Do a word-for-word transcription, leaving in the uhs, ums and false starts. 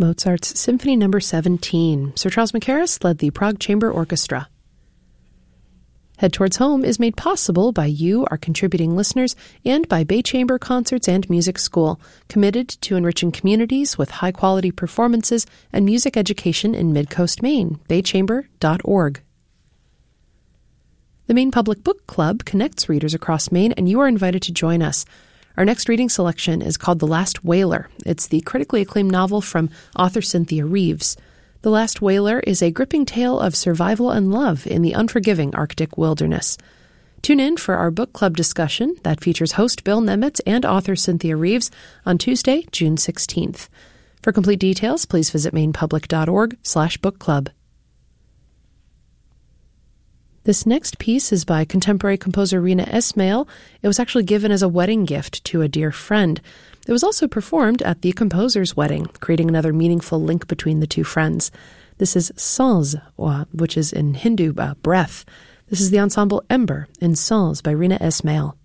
Mozart's Symphony Number seventeen. Sir Charles Mackerras led the Prague Chamber Orchestra. Head Towards Home is made possible by you, our contributing listeners, and by Bay Chamber Concerts and Music School, committed to enriching communities with high-quality performances and music education in Mid-Coast Maine. bay chamber dot org. The Maine Public Book Club connects readers across Maine, and you are invited to join us. Our next reading selection is called The Last Whaler. It's the critically acclaimed novel from author Cynthia Reeves. The Last Whaler is a gripping tale of survival and love in the unforgiving Arctic wilderness. Tune in for our book club discussion that features host Bill Nemetz and author Cynthia Reeves on Tuesday, June sixteenth. For complete details, please visit mainepublic dot org slash book club. This next piece is by contemporary composer Rina Ismail. It was actually given as a wedding gift to a dear friend. It was also performed at the composer's wedding, creating another meaningful link between the two friends. This is Sans, which is in Hindu, uh, breath. This is the ensemble Ember in Sans by Rina Ismail.